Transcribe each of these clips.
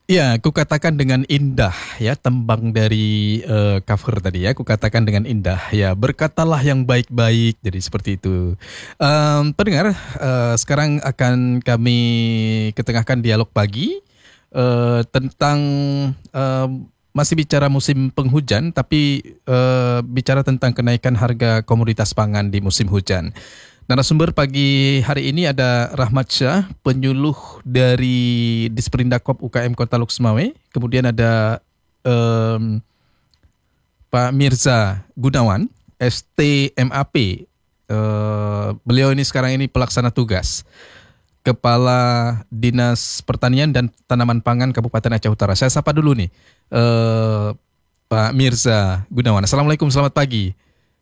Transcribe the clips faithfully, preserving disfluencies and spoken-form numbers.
Ya, aku katakan dengan indah ya tembang dari eh, cover tadi ya. Aku katakan dengan indah ya. Berkatalah yang baik-baik. Jadi seperti itu. Em, pendengar, eh, sekarang akan kami ketengahkan dialog pagi eh, tentang em, masih bicara musim penghujan, tapi eh, bicara tentang kenaikan harga komoditas pangan di musim hujan. Narasumber pagi hari ini ada Rahmat Syah, penyuluh dari Disperindak U K M Kota Luxmawe. Kemudian ada em, Pak Mirza Gunawan, S T M A P. Eh, beliau ini sekarang ini pelaksana tugas Kepala Dinas Pertanian dan Tanaman Pangan Kabupaten Aceh Utara. Saya sapa dulu nih, eh, Pak Mirza Gunawan. Assalamualaikum, selamat pagi.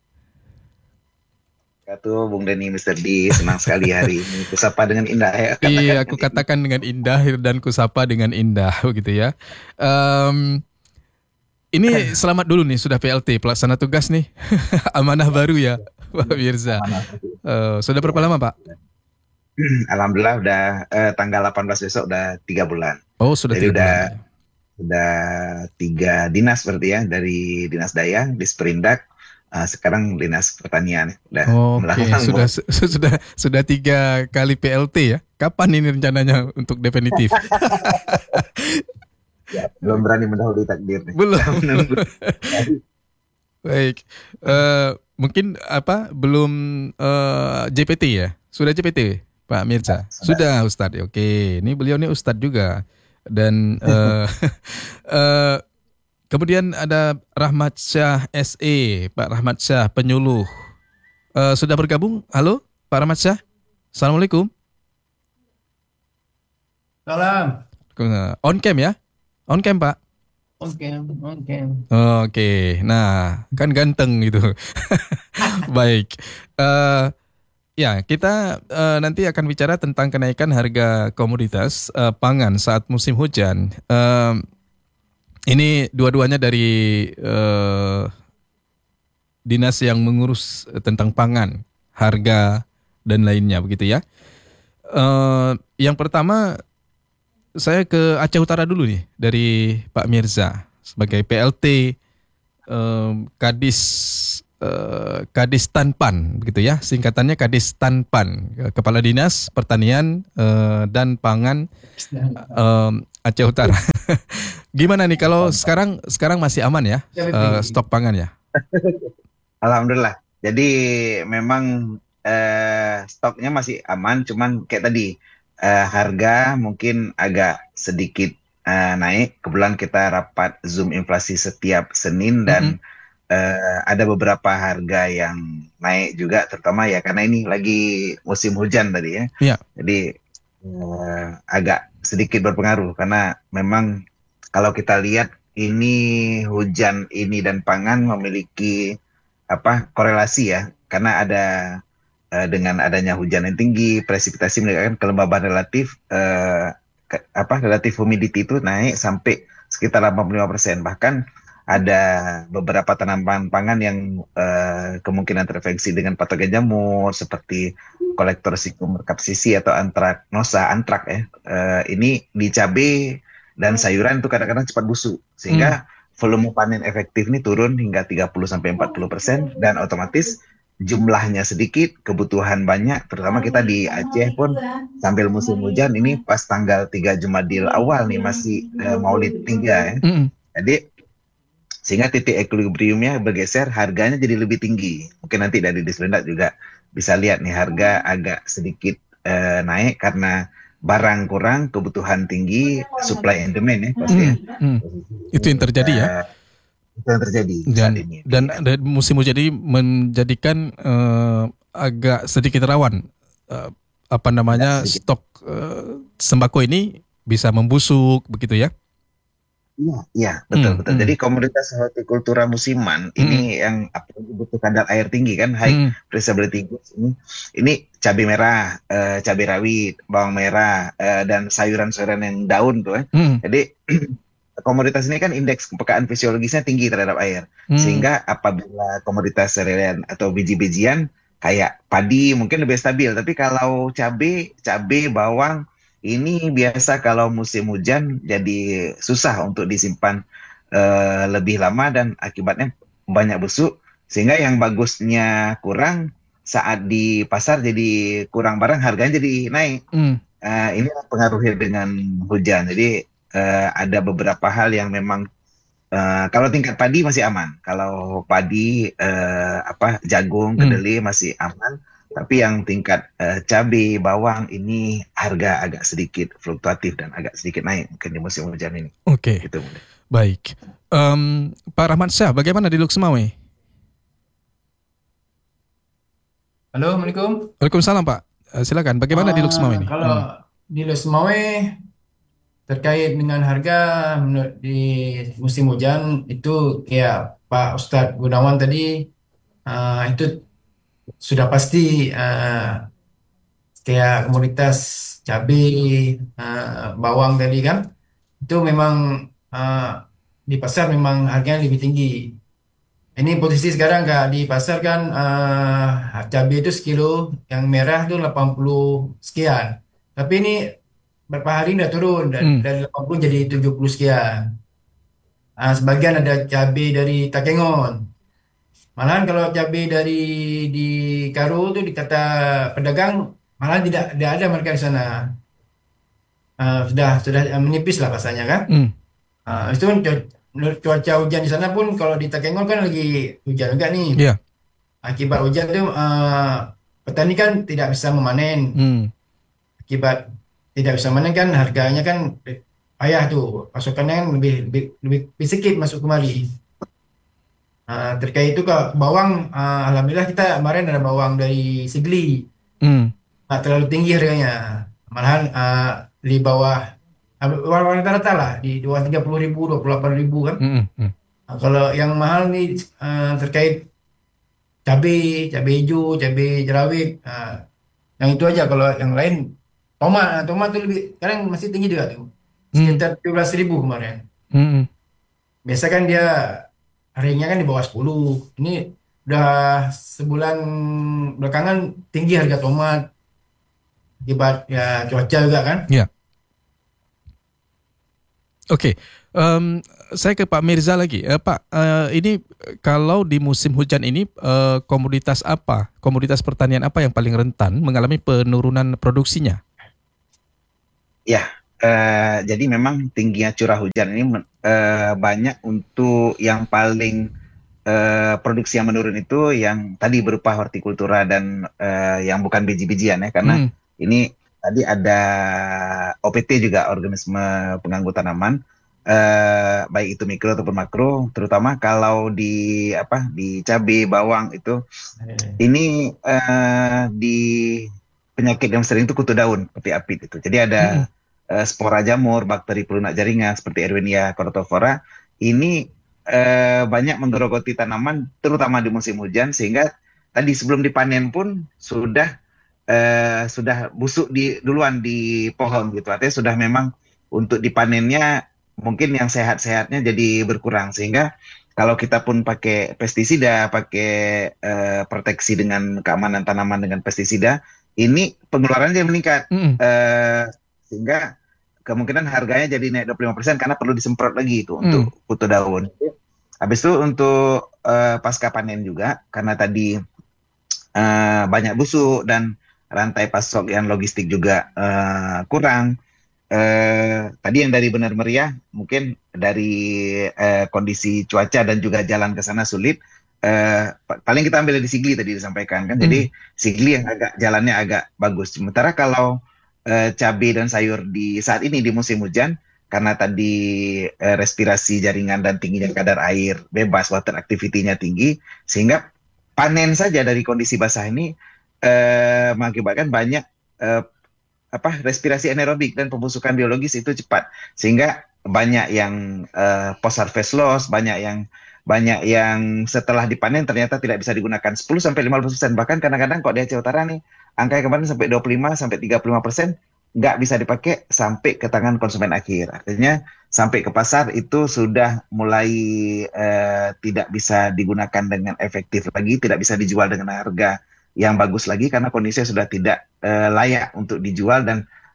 Katu Bung Denny Mister D, senang sekali hari ini. Kusapa dengan indah ya, Iya, katakan aku dengan indah. katakan dengan indah dan kusapa dengan indah, begitu ya. Em, ini selamat dulu nih, sudah P L T, pelaksana tugas nih. Amanah baru ya, Pak Mirza. Aman. Eh, sudah berapa Ya. lama, Pak? Alhamdulillah udah eh, tanggal delapan belas besok udah tiga bulan. Oh, sudah Jadi tiga udah bulan ya. udah tiga dinas berarti ya, dari Dinas Daya, Disperindak, eh, sekarang Dinas Pertanian. Udah Oke, melanglang sudah buat. sudah sudah tiga kali P L T ya. Kapan ini rencananya untuk definitif? Ya, belum berani mendahului takdir nih. Belum. Menunggu. Baik. Eh, mungkin apa belum eh, J P T ya? Sudah J P T, Pak Mirza? Sudah. Sudah Ustadz. Oke, ini beliau ini Ustadz juga. Dan eh, eh, kemudian ada Rahmat Syah S E, Pak Rahmat Syah penyuluh. Eh, sudah bergabung? Halo, Pak Rahmat Syah. Assalamualaikum. Salam. On cam ya? On cam, Pak. Oke, oke. Oke, nah kan ganteng gitu. Baik. Eh Ya, kita eh, nanti akan bicara tentang kenaikan harga komoditas eh, pangan saat musim hujan. Em, ini dua-duanya dari eh, dinas yang mengurus eh, tentang pangan, harga dan lainnya, begitu ya. Eh, yang pertama, saya ke Aceh Utara dulu nih dari Pak Mirza sebagai P L T eh, Kadis eh, Kadis Tanpan begitu ya, singkatannya Kadis Tanpan, Kepala Dinas Pertanian eh, dan Pangan eh, Aceh Utara. Gimana nih kalau sekarang sekarang masih aman ya eh, stok pangan ya? Alhamdulillah. Jadi memang eh, stoknya masih aman, cuman kayak tadi eh, harga mungkin agak sedikit eh, naik. Kebetulan kita rapat Zoom inflasi setiap Senin Mm-mm. dan eh, ada beberapa harga yang naik juga, terutama ya karena ini lagi musim hujan tadi ya. Iya. Jadi eh, agak sedikit berpengaruh karena memang kalau kita lihat ini hujan ini dan pangan memiliki apa korelasi ya, karena ada eh, dengan adanya hujan yang tinggi, presipitasi meningkatkan kelembaban relatif, eh, ke- apa relatif humidity itu naik sampai sekitar delapan puluh lima persen. Bahkan ada beberapa tanaman pangan yang eh, kemungkinan terinfeksi dengan patogen jamur seperti Colectorsicum capsicum atau antraknosa antrak ya. Eh, ini di cabai dan sayuran itu kadang-kadang cepat busuk Mm. sehingga volume panen efektif ini turun hingga tiga puluh sampai empat puluh persen dan otomatis jumlahnya sedikit, kebutuhan banyak, terutama kita di Aceh pun sambil musim hujan ini pas tanggal tiga Jumadil awal nih masih eh, Maulid tiga ya. Mm-mm. Jadi sehingga titik equilibriumnya bergeser, harganya jadi lebih tinggi. Mungkin nanti dari Disperindak juga bisa lihat nih harga agak sedikit eh, naik karena barang kurang, kebutuhan tinggi, supply and demand ya pasti ya. Mm. Mm. Itu yang terjadi ya. Eh, itu yang terjadi saat Dan ini di dan dan musim hujan ini menjadikan eh, agak sedikit rawan eh, apa agak namanya sedikit. stok eh, sembako ini bisa membusuk begitu ya. Iya, iya, betul Hmm, betul. Jadi hmm, komoditas hortikultura musiman ini hmm, yang apa butuh kadar air tinggi kan, high hmm, breathability goods ini. Ini cabai merah, eh, cabai rawit, bawang merah, eh, dan sayuran-sayuran yang daun tuh ya. hmm, Jadi komoditas ini kan indeks kepekaan fisiologisnya tinggi terhadap air. hmm, Sehingga apabila komoditas serealian atau biji-bijian kayak padi mungkin lebih stabil, tapi kalau cabai, cabai, bawang ini biasa kalau musim hujan jadi susah untuk disimpan eh, lebih lama dan akibatnya banyak busuk sehingga yang bagusnya kurang saat di pasar jadi kurang barang harganya jadi naik. Hmm. Eh, ini pengaruhnya dengan hujan. Jadi eh, ada beberapa hal yang memang eh, kalau tingkat padi masih aman. Kalau padi eh, apa jagung, Hmm. kedelai masih aman. Tapi yang tingkat eh, cabai, bawang ini harga agak sedikit fluktuatif dan agak sedikit naik mungkin di musim hujan ini. Oke, Gitu. Bunda. baik. Em, Pak Rahmat Syah, bagaimana di Luxmawe? Halo, Assalamualaikum. Waalaikumsalam Pak. Eh, silakan, bagaimana di Luxmawe Ah, ini? kalau Hmm. di Lesmawe terkait dengan harga menurut di musim hujan itu kayak Pak Ustadz Gunawan tadi, ah, itu sudah pasti, ah, kayak komoditas cabai, ah, bawang tadi kan itu memang, ah, di pasar memang harganya lebih tinggi. Ini posisi sekarang Kak di pasar kan, ah, cabai itu sekilo yang merah itu delapan puluh sekian. Tapi ini berapa hari ini udah turun da- Hmm. dari delapan puluh jadi tujuh puluh sekian. Ah, sebagian ada cabai dari Takengon. Malahan kalau cabai dari di Karo itu dikata pedagang malah tidak tidak ada mereka di sana. Ah, sudah sudah menipis lah pasarnya kan. Hmm. Ah, itu kan cu- menurut cuaca hujan di sana pun kalau di Takengon kan lagi hujan juga nih. Ya. Akibat hujan itu, eh, petani kan tidak bisa memanen. Hmm. Akibat tidak bisa memanen kan harganya kan payah tuh. Pasokannya kan lebih lebih, lebih, lebih sedikit masuk kemari. Nah, terkait itu ke bawang, eh, alhamdulillah kita kemarin ada bawang dari Sigli. Hmm. Nggak terlalu tinggi harganya. Malahan, eh, di bawah, eh, bawah rata-rata lah di dua tiga puluh ribu, dua puluh delapan ribu kan. Hmm. Hmm. Nah, kalau yang mahal nih, eh, terkait cabai, cabai hijau, cabai jerawit. Nah, yang itu aja. Kalau yang lain tomat, nah, tomat tuh lebih sekarang masih tinggi juga tuh. Hmm. Sekitar tujuh belas ribu kemarin. Hmm. Biasa kan dia harinya kan di bawah sepuluh. Ini udah sebulan belakangan tinggi harga tomat. Akibat ya cuaca juga kan. Ya. Oke, Em, saya ke Pak Mirza lagi. Eh, Pak, eh, ini eh, kalau di musim hujan ini eh, komoditas apa, komoditas pertanian apa yang paling rentan mengalami penurunan produksinya? Ya, eh, jadi memang tingginya curah hujan ini men- eh, banyak untuk yang paling eh, produksi yang menurun itu yang tadi berupa hortikultura dan eh, yang bukan biji-bijian ya, karena Hmm. ini tadi ada O P T juga organisme pengganggu tanaman, eh, baik itu mikro ataupun makro, terutama kalau di apa di cabai, bawang itu ini eh, di penyakit yang sering itu kutu daun seperti apit itu. Jadi ada Hmm. eh, spora jamur, bakteri pelunak jaringan seperti Erwinia cordophora. Ini eh, banyak menggerogoti tanaman, terutama di musim hujan, sehingga tadi sebelum dipanen pun sudah eh, sudah busuk di duluan di pohon gitu. Artinya sudah memang untuk dipanennya mungkin yang sehat-sehatnya jadi berkurang, sehingga kalau kita pun pakai pestisida, pakai eh, proteksi dengan keamanan tanaman dengan pestisida, ini pengeluarannya meningkat. Hmm. Eh, sehingga kemungkinan harganya jadi naik dua puluh lima persen karena perlu disemprot lagi itu Hmm. untuk kutu daun. Habis itu untuk eh, pasca panen juga, karena tadi eh, banyak busuk dan rantai pasok yang logistik juga eh, kurang. Eh, tadi yang dari Benar Meriah mungkin dari eh, kondisi cuaca dan juga jalan ke sana sulit. Eh, pa- paling kita ambil di Sigli tadi disampaikan kan. Jadi Sigli yang agak jalannya agak bagus. Sementara kalau eh, cabai dan sayur di saat ini di musim hujan karena tadi eh, respirasi jaringan dan tingginya kadar air bebas, water activity-nya tinggi, sehingga panen saja dari kondisi basah ini eh, mengakibatkan banyak eh, apa respirasi anaerobik dan pembusukan biologis itu cepat, sehingga banyak yang eh, post harvest loss, banyak yang banyak yang setelah dipanen ternyata tidak bisa digunakan sepuluh sampai lima belas persen, bahkan kadang-kadang kok di Aceh Utara nih angka kemarin sampai dua puluh lima sampai tiga puluh lima persen nggak bisa dipakai sampai ke tangan konsumen akhir. Artinya sampai ke pasar itu sudah mulai eh, tidak bisa digunakan dengan efektif lagi, tidak bisa dijual dengan harga yang bagus lagi karena kondisinya sudah tidak eh, layak untuk dijual dan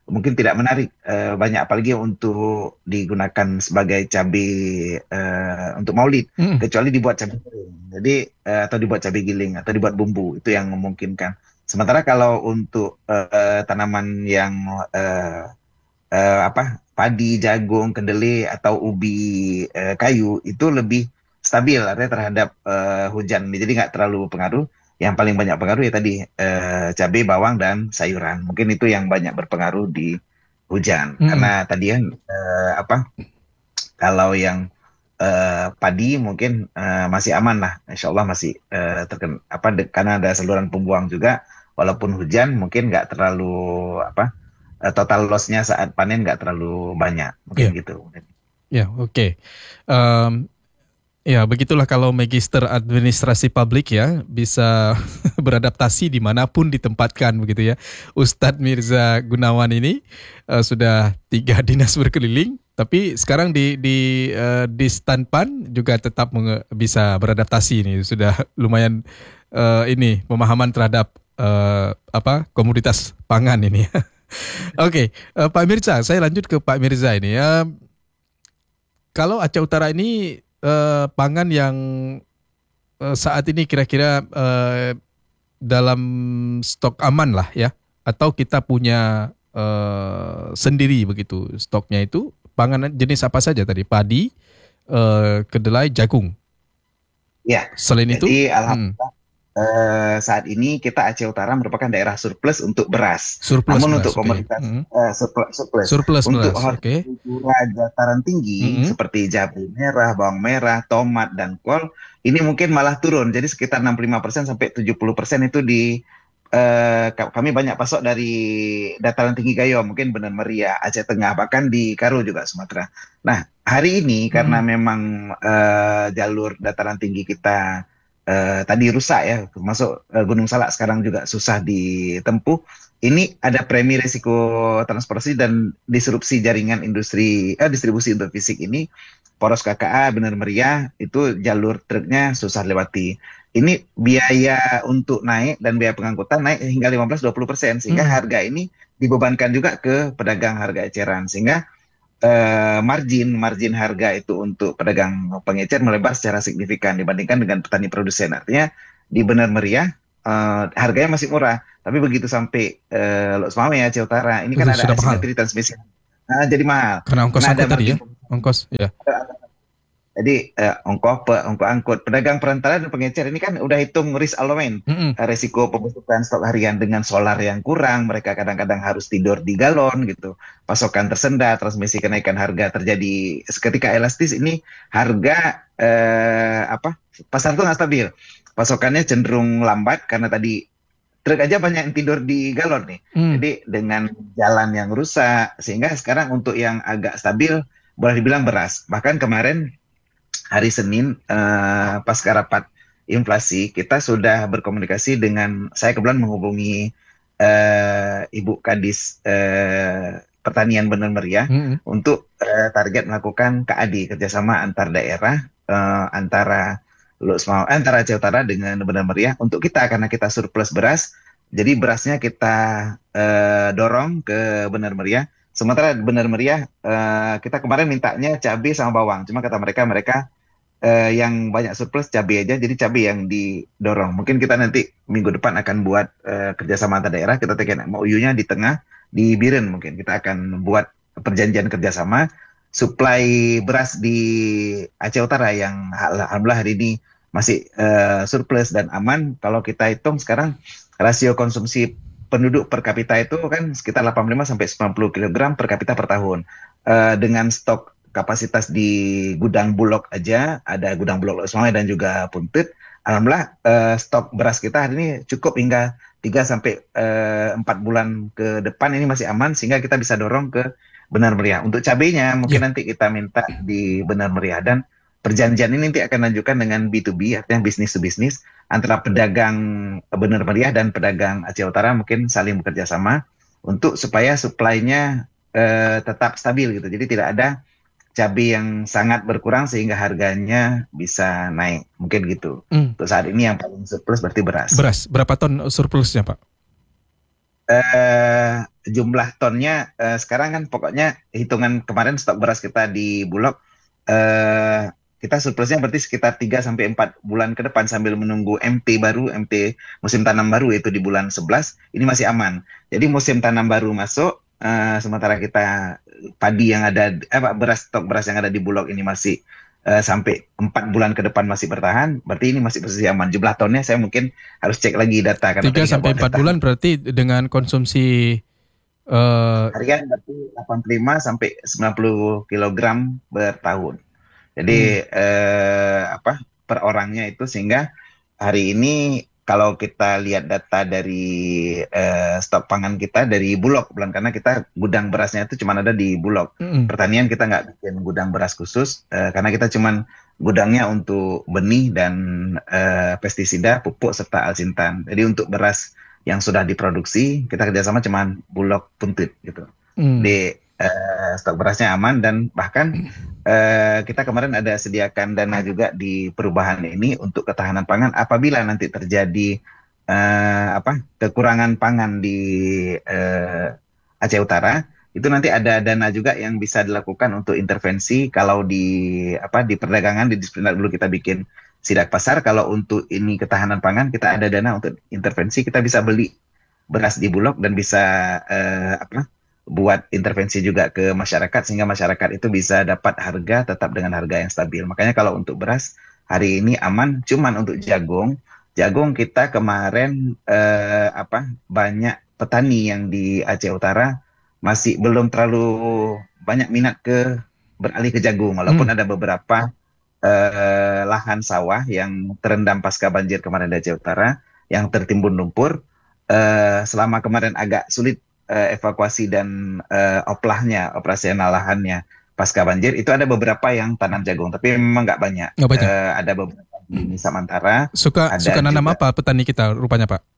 mungkin tidak menarik uh, banyak, apalagi untuk digunakan sebagai cabai uh, untuk maulid, Mm-mm. kecuali dibuat cabai kering. Jadi uh, atau dibuat cabai giling atau dibuat bumbu, itu yang memungkinkan. Sementara kalau untuk uh, tanaman yang uh, uh, apa padi, jagung, kedelai atau ubi uh, kayu itu lebih stabil artinya terhadap uh, hujan, jadi nggak terlalu pengaruh. Yang paling banyak pengaruh ya tadi uh, cabai, bawang dan sayuran. Mungkin itu yang banyak berpengaruh di hujan. Mm-mm. Karena tadi kan uh, apa kalau yang uh, padi mungkin uh, masih aman lah, Insya Allah masih uh, terkena apa de- karena ada saluran pembuang juga. Walaupun hujan mungkin nggak terlalu apa uh, total lossnya saat panen nggak terlalu banyak, mungkin Ya, gitu. ya, oke. Em, Ya, begitulah kalau Magister Administrasi Publik ya, bisa beradaptasi dimanapun ditempatkan begitu ya. Ustadz Mirza Gunawan ini eh, sudah tiga dinas berkeliling, tapi sekarang di di eh, di Stanpan juga tetap menge- bisa beradaptasi ini. Sudah lumayan eh, ini pemahaman terhadap eh, apa komoditas pangan ini. Oke, eh, Pak Mirza, saya lanjut ke Pak Mirza ini ya. Kalau Aceh Utara ini eh, pangan yang eh, saat ini kira-kira eh, dalam stok aman lah ya, atau kita punya eh, sendiri begitu stoknya itu pangan jenis apa saja tadi? Padi, eh, kedelai, jagung. Ya, Selain itu, jadi hmm, alhamdulillah eh, saat ini kita Aceh Utara merupakan daerah surplus untuk beras. surplus Namun beras, untuk oke. komoditas Hmm. eh, surplus, surplus. Surplus Untuk beras, oke. hortikultura dataran tinggi Hmm. seperti jagung merah, bawang merah, tomat dan kol ini mungkin malah turun. Jadi sekitar enam puluh lima persen sampai tujuh puluh persen itu di eh, ka- kami banyak pasok dari dataran tinggi Gayo, mungkin Benar Meriah, Aceh Tengah, bahkan di Karo juga Sumatera. Nah, hari ini karena Hmm. memang eh, jalur dataran tinggi kita eh, tadi rusak ya, masuk eh, Gunung Salak sekarang juga susah ditempuh. Ini ada premi risiko transportasi dan disrupsi jaringan industri eh, distribusi untuk fisik ini. Poros K K A Benar Meriah itu jalur truknya susah lewati. Ini biaya untuk naik dan biaya pengangkutan naik hingga lima belas sampai dua puluh persen, sehingga Hmm. harga ini dibebankan juga ke pedagang harga eceran, sehingga eh, margin margin harga itu untuk pedagang pengecer melebar secara signifikan dibandingkan dengan petani produsen. Artinya di Benar Meriah eh, harganya masih murah, tapi begitu sampai eh, Los Mame Aceh Utara ini kan Itu ada sudah mahal asimetri transmisi. Nah, jadi mahal. karena ongkos Nah, ada angkut tadi ya, margin. ongkos ya. Jadi eh, ongkos pe, ongkos angkut, pedagang perantara dan pengecer ini kan udah hitung risk allowance, Hmm. eh, resiko pembusukan stok harian dengan solar yang kurang, mereka kadang-kadang harus tidur di galon gitu, pasokan tersendat, transmisi kenaikan harga terjadi seketika elastis ini harga eh, apa pasar tuh nggak stabil, pasokannya cenderung lambat karena tadi truk aja banyak yang tidur di galon nih. Hmm. Jadi dengan jalan yang rusak, sehingga sekarang untuk yang agak stabil boleh dibilang beras. Bahkan kemarin hari Senin eh, pasca rapat inflasi kita sudah berkomunikasi dengan saya kebetulan menghubungi eh, Ibu Kadis eh, Pertanian Benar Meriah Hmm. untuk eh, target melakukan K A D kerjasama antar daerah eh, antara Lusmau eh, antara Aceh Utara dengan Benar Meriah untuk kita karena kita surplus beras. Jadi berasnya kita eh, dorong ke Benar Meriah. Sementara Benar Meriah eh, kita kemarin mintanya cabai sama bawang. Cuma kata mereka mereka eh, yang banyak surplus cabai aja, jadi cabai yang didorong. Mungkin kita nanti minggu depan akan buat eh, kerjasama antar daerah, kita tekan M O U-nya di tengah, di Biren mungkin kita akan buat perjanjian kerjasama supply beras di Aceh Utara yang alhamdulillah hari ini masih eh, surplus dan aman. Kalau kita hitung sekarang rasio konsumsi penduduk per kapita itu kan sekitar delapan puluh lima sampai sembilan puluh kilogram per kapita per tahun. Eh, dengan stok kapasitas di gudang Bulog aja, ada gudang Bulog Losmai dan juga Puntut. Alhamdulillah eh, stok beras kita hari ini cukup hingga tiga sampai eh, empat bulan ke depan ini masih aman sehingga kita bisa dorong ke Benar Meriah. Untuk cabainya Ya. mungkin nanti kita minta di Benar Meriah dan perjanjian ini nanti akan lanjutkan dengan B to B, artinya bisnis to bisnis antara pedagang Benar Meriah dan pedagang Aceh Utara mungkin saling bekerja sama untuk supaya supply-nya eh, tetap stabil gitu. Jadi tidak ada cabai yang sangat berkurang sehingga harganya bisa naik. Mungkin gitu. Hmm. Untuk saat ini yang paling surplus berarti beras. Beras berapa ton surplusnya Pak? eh, jumlah tonnya eh, sekarang kan pokoknya hitungan kemarin stok beras kita di Bulog eh, kita surplusnya berarti sekitar tiga sampai empat bulan ke depan sambil menunggu M T baru, M T musim tanam baru itu di bulan sebelas ini masih aman. Jadi musim tanam baru masuk eh, sementara kita padi yang ada eh, apa, beras stok beras yang ada di Bulog ini masih eh, sampai empat bulan ke depan masih bertahan, berarti ini masih posisi aman. Jumlah tonnya saya mungkin harus cek lagi data karena tiga tadi nggak sampai bawa empat data. bulan berarti dengan konsumsi eh Harian berarti delapan puluh lima sampai sembilan puluh kilogram per tahun. Jadi hmm, eh, apa per orangnya itu sehingga hari ini kalau kita lihat data dari eh, stok pangan kita dari Bulog bulan karena kita gudang berasnya itu cuma ada di Bulog. mm, Pertanian kita nggak bikin gudang beras khusus eh, karena kita cuma gudangnya untuk benih dan eh, pestisida, pupuk serta alsintan. Jadi untuk beras yang sudah diproduksi kita kerjasama cuma Bulog Puntit gitu. mm. Di eh, stok berasnya aman dan bahkan eh, kita kemarin ada sediakan dana juga di perubahan ini untuk ketahanan pangan apabila nanti terjadi eh, apa kekurangan pangan di eh, Aceh Utara itu nanti ada dana juga yang bisa dilakukan untuk intervensi kalau di apa di perdagangan di Disperindak dulu kita bikin sidak pasar kalau untuk ini ketahanan pangan kita ada dana untuk intervensi kita bisa beli beras di Bulog dan bisa eh, apa buat intervensi juga ke masyarakat sehingga masyarakat itu bisa dapat harga tetap dengan harga yang stabil. Makanya kalau untuk beras hari ini aman, cuman untuk jagung, jagung kita kemarin eh, apa banyak petani yang di Aceh Utara masih belum terlalu banyak minat ke beralih ke jagung, walaupun Hmm. ada beberapa eh, lahan sawah yang terendam pasca banjir kemarin di Aceh Utara yang tertimbun lumpur. Eh, selama kemarin agak sulit eh, evakuasi dan eh, oplahnya, operasional lahannya pasca banjir, itu ada beberapa yang tanam jagung, tapi memang nggak banyak. Nggak banyak. Eh, ada beberapa di Nusantara, Suka ada suka nanam juga apa petani kita rupanya Pak?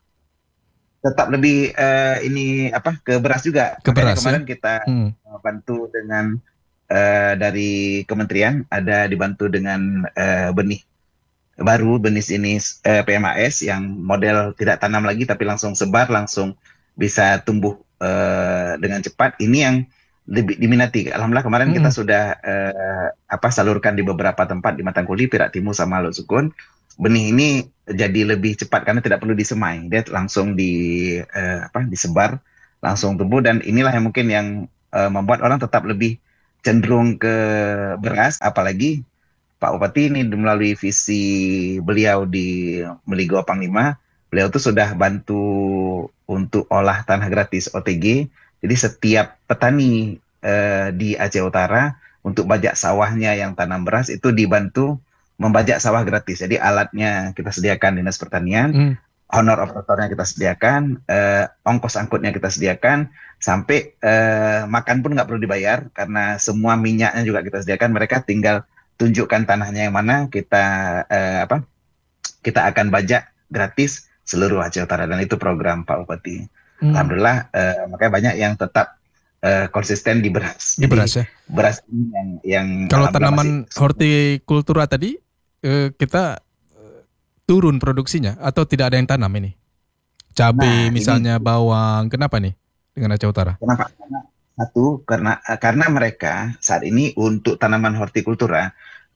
tetap lebih eh, ini apa ke beras juga. Ke Makanya beras ya? kemarin kita Hmm. eh, bantu dengan eh, dari kementerian ada dibantu dengan eh, benih baru benih jenis eh, P M A S yang model tidak tanam lagi tapi langsung sebar langsung bisa tumbuh eh, dengan cepat. Ini yang lebih diminati. Alhamdulillah kemarin kita Mm-mm. sudah eh, apa salurkan di beberapa tempat di Matangkuli, Perak Timur sama Lok Sukun. Benih ini jadi lebih cepat karena tidak perlu disemai. Dia langsung di eh, apa disebar, langsung tumbuh dan inilah yang mungkin yang eh, membuat orang tetap lebih cenderung ke beras apalagi Pak Bupati ini melalui visi beliau di Meligo Panglima, beliau tuh sudah bantu untuk olah tanah gratis O T G. Jadi setiap petani eh, di Aceh Utara untuk bajak sawahnya yang tanam beras itu dibantu membajak sawah gratis. Jadi alatnya kita sediakan Dinas Pertanian, Hmm. honor operatornya kita sediakan, eh, ongkos angkutnya kita sediakan, sampai eh, makan pun nggak perlu dibayar karena semua minyaknya juga kita sediakan. Mereka tinggal tunjukkan tanahnya yang mana kita eh, apa kita akan bajak gratis seluruh Aceh Utara dan itu program Pak Bupati. Hmm. Alhamdulillah eh, makanya banyak yang tetap eh, konsisten di beras. Di Jadi beras ya. beras ini yang yang Kalau alhamdulillah tanaman masih hortikultura tadi eh, kita eh, turun produksinya atau tidak ada yang tanam ini? Cabai Nah, misalnya ini bawang, kenapa nih dengan Aceh Utara? kenapa? Karena satu karena karena mereka saat ini untuk tanaman hortikultura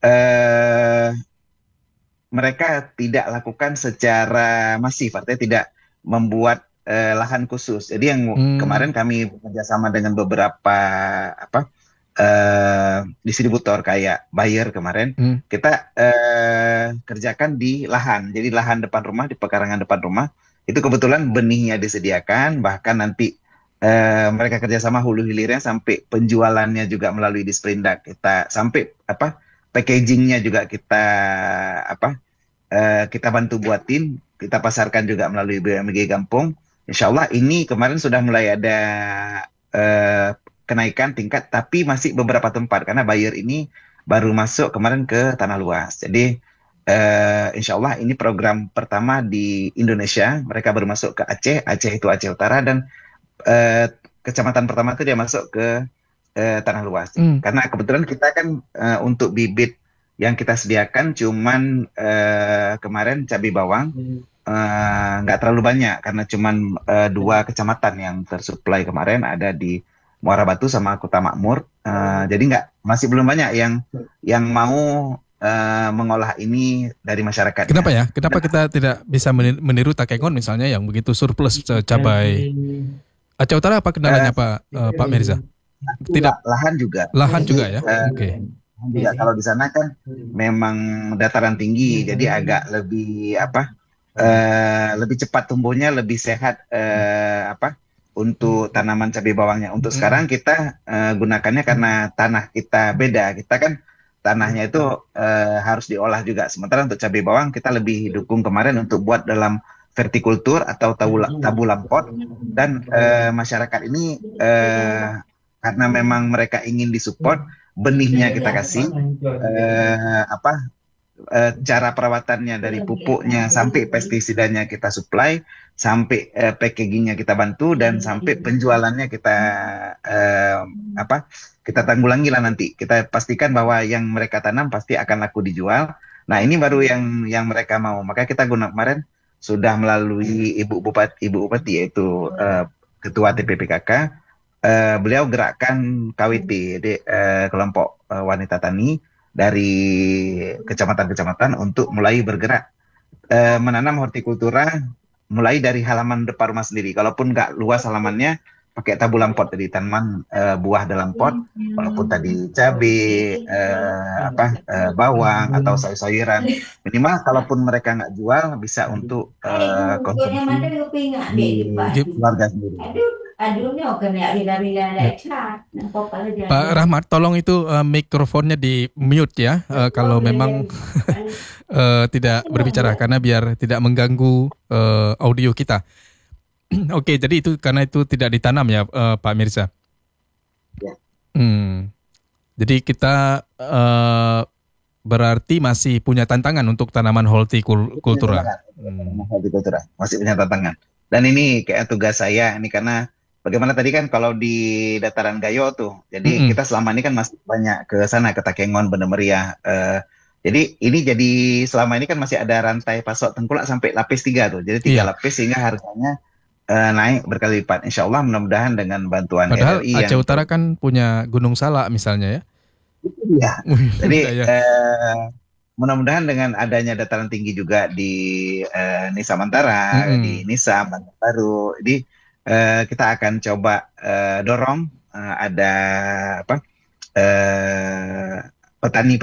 eh mereka tidak lakukan secara masif, artinya tidak membuat eh, lahan khusus. Jadi yang Hmm. kemarin kami bekerja sama dengan beberapa apa eh, distributor kayak Bayer kemarin, Hmm. kita eh, kerjakan di lahan. Jadi lahan depan rumah, di pekarangan depan rumah, itu kebetulan benihnya disediakan, bahkan nanti eh, mereka kerjasama hulu hilirnya sampai penjualannya juga melalui Disperindak. Kita sampai apa packagingnya juga kita apa eh, kita bantu buatin, kita pasarkan juga melalui B M G Gampung. Insya Allah ini kemarin sudah mulai ada eh, kenaikan tingkat, tapi masih beberapa tempat karena Bayer ini baru masuk kemarin ke tanah luas. Jadi eh, Insya Allah ini program pertama di Indonesia. Mereka baru masuk ke Aceh, Aceh itu Aceh Utara dan eh, kecamatan pertama itu dia masuk ke eh, tanah luas. Hmm. Karena kebetulan kita kan eh, untuk bibit yang kita sediakan cuman eh, kemarin cabai bawang eh, nggak terlalu banyak karena cuman eh, dua kecamatan yang tersuplai kemarin ada di Muara Batu sama Kota Makmur. Eh, jadi nggak masih belum banyak yang yang mau eh, mengolah ini dari masyarakatnya. Kenapa ya? Kenapa kita tidak bisa meni- meniru Takengon misalnya yang begitu surplus eh, cabai? Aceh Utara apa kendalanya Eh, Pak eh, Pak Mirza? Tidak, la- lahan juga. lahan Jadi juga ya? eh, Oke. lahan juga kalau di sana kan memang dataran tinggi, jadi agak lebih apa? eh, lebih cepat tumbuhnya, lebih sehat eh, apa? Untuk tanaman cabai bawangnya. Untuk Mm. sekarang kita eh, gunakannya karena tanah kita beda. Kita kan tanahnya itu eh, harus diolah juga. Sementara untuk cabai bawang kita lebih dukung kemarin untuk buat dalam vertikultur atau tabula, tabulam pot dan eh, masyarakat ini eh, karena memang mereka ingin disupport benihnya kita kasih eh, apa eh, cara perawatannya dari pupuknya sampai pestisidanya kita supply sampai eh, packagingnya kita bantu dan sampai penjualannya kita eh, apa kita tanggulangi lah nanti kita pastikan bahwa yang mereka tanam pasti akan laku dijual. Nah ini baru yang yang mereka mau, maka kita guna kemarin sudah melalui ibu bupati ibu bupati yaitu eh, ketua T P P K K. Eh, beliau gerakkan K W T, jadi eh, kelompok eh, wanita tani dari kecamatan-kecamatan untuk mulai bergerak eh, menanam hortikultura mulai dari halaman depan rumah sendiri. Kalaupun nggak luas halamannya, pakai tabulan pot, jadi tanaman eh, buah dalam pot, walaupun tadi cabai, eh, apa eh, bawang atau sayur-sayuran. Minimal kalaupun mereka nggak jual, bisa untuk eh, konsumsi di Gip- keluarga sendiri. Ya. Pak Rahmat, tolong itu eh, mikrofonnya di mute ya, eh, kalau memang eh, tidak berbicara karena biar tidak mengganggu eh, audio kita. Oke, jadi itu karena itu tidak ditanam ya, eh, Pak Mirza. Ya. Hmm. Jadi kita eh, berarti masih punya tantangan untuk tanaman hortikultura. Hmm. Hortikultura masih punya tantangan. Dan ini kayak tugas saya ini karena bagaimana tadi kan kalau di dataran Gayo tuh, jadi Mm-mm. kita selama ini kan masih banyak ke sana ke Takengon, Banda Meriah. Eh, jadi ini jadi selama ini kan masih ada rantai pasok tengkulak sampai lapis tiga tuh. Jadi tiga Iya. lapis sehingga harganya eh, naik berkali lipat. Insya Allah mudah-mudahan dengan bantuan Padahal R R I Aceh yang Utara kan punya Gunung Salak misalnya ya. ya. Wih, Jadi budaya. eh, mudah-mudahan dengan adanya dataran tinggi juga di eh, Nisa Mantara, di Mm-mm. Nisa, Bandar Baru, jadi eh, kita akan coba eh, dorong eh, ada apa eh, petani